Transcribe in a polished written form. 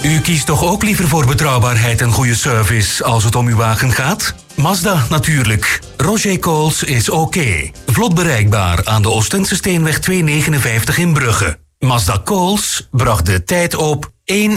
U kiest toch ook liever voor betrouwbaarheid en goede service als het om uw wagen gaat? Mazda natuurlijk. Roger Coles is oké. Vlot bereikbaar aan de Oostense Steenweg 259 in Brugge. Mazda Coles bracht de tijd op 1